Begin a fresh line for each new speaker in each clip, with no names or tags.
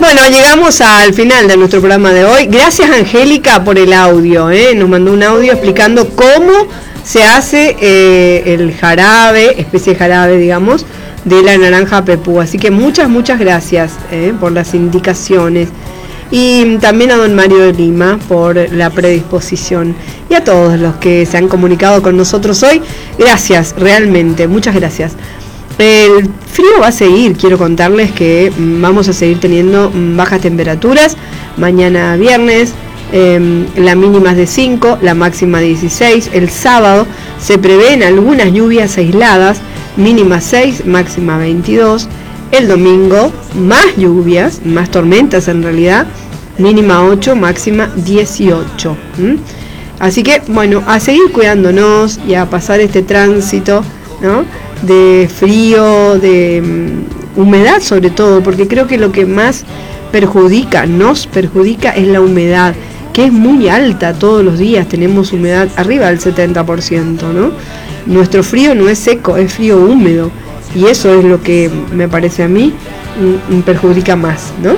Bueno, llegamos al final de nuestro programa de hoy. Gracias, Angélica, por el audio. Nos mandó un audio explicando cómo se hace el jarabe, especie de jarabe, digamos, de la naranja pepú. Así que muchas gracias por las indicaciones. Y también a don Mario de Lima por la predisposición. Y a todos los que se han comunicado con nosotros hoy. Gracias, realmente, muchas gracias. El frío va a seguir, quiero contarles que vamos a seguir teniendo bajas temperaturas. Mañana viernes, la mínima es de 5, la máxima 16. El sábado se prevén algunas lluvias aisladas, mínima 6, máxima 22. El domingo, más lluvias, más tormentas en realidad, mínima 8, máxima 18. Así que, bueno, a seguir cuidándonos y a pasar este tránsito, ¿no?, de frío, de humedad sobre todo, porque creo que lo que más nos perjudica es la humedad, que es muy alta todos los días. Tenemos humedad arriba del 70%, ¿no? Nuestro frío no es seco, es frío húmedo, y eso es lo que me parece a mí perjudica más, ¿no?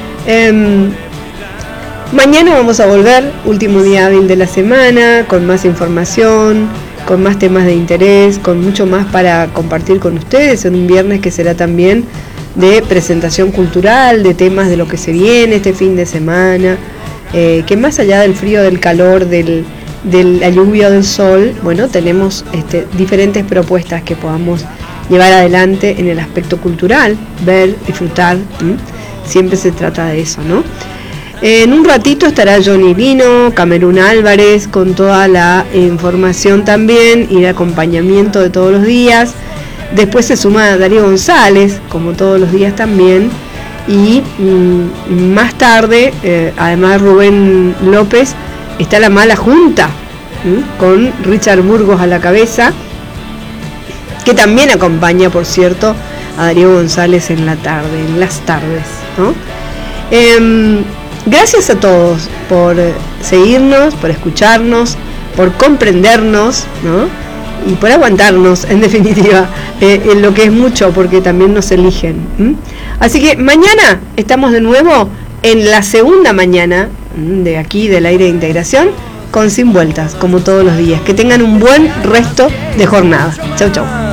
Mañana vamos a volver, último día hábil de la semana, con más información, con más temas de interés, con mucho más para compartir con ustedes en un viernes que será también de presentación cultural, de temas de lo que se viene este fin de semana, que más allá del frío, del calor, de la lluvia o del sol, bueno, tenemos diferentes propuestas que podamos llevar adelante en el aspecto cultural, ver, disfrutar, siempre se trata de eso, ¿no? En un ratito estará Johnny Lino, Camerún Álvarez, con toda la información también y el acompañamiento de todos los días. Después se suma Darío González, como todos los días también. Y más tarde, además Rubén López, está La Mala Junta, con Richard Burgos a la cabeza, que también acompaña, por cierto, a Darío González en las tardes, ¿no? Gracias a todos por seguirnos, por escucharnos, por comprendernos, ¿no? Y por aguantarnos, en definitiva, en lo que es mucho, porque también nos eligen. Así que mañana estamos de nuevo en la segunda mañana de aquí, del Aire de Integración, con Sin Vueltas, como todos los días. Que tengan un buen resto de jornada. Chau, chau.